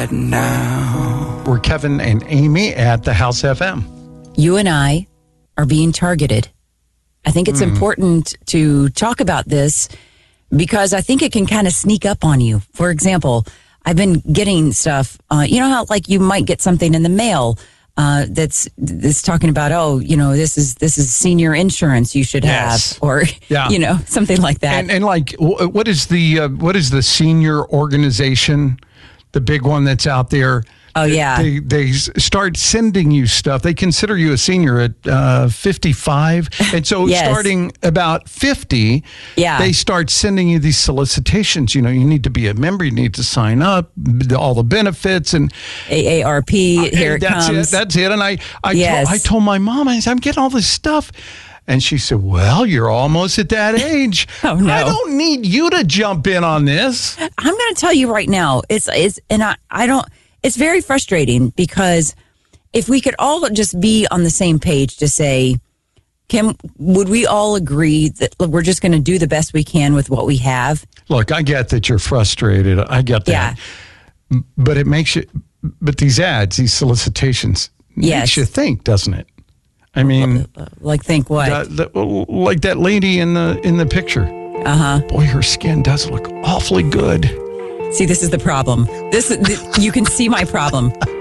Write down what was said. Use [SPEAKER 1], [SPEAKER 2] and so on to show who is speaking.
[SPEAKER 1] right now.
[SPEAKER 2] We're Kevin and Amy at the House FM.
[SPEAKER 3] You and I are being targeted. I think it's important to talk about this because I think it can kind of sneak up on you. For example, I've been getting stuff, you know how like you might get something in the mail that's talking about, oh, you know, this is senior insurance you should have, or you know, something like that.
[SPEAKER 2] And like, what is the senior organization, the big one that's out there?
[SPEAKER 3] Oh, yeah.
[SPEAKER 2] They start sending you stuff. They consider you a senior at 55. And so starting about 50, they start sending you these solicitations. You know, you need to be a member. You need to sign up, all the benefits. And
[SPEAKER 3] AARP, here it comes.
[SPEAKER 2] That's it. And I told my mom, I said, I'm getting all this stuff. And she said, well, you're almost at that age.
[SPEAKER 3] Oh, no.
[SPEAKER 2] I don't need you to jump in on this.
[SPEAKER 3] I'm going to tell you right now, it's very frustrating because if we could all just be on the same page to say, would we all agree that we're just going to do the best we can with what we have?
[SPEAKER 2] Look, I get that you're frustrated. I get that. Yeah. But it makes you, but these ads, these solicitations, makes you think, doesn't it? I mean,
[SPEAKER 3] like think what?
[SPEAKER 2] Like that lady in the picture. Boy, her skin does look awfully good.
[SPEAKER 3] See, this is the problem. You can see my problem.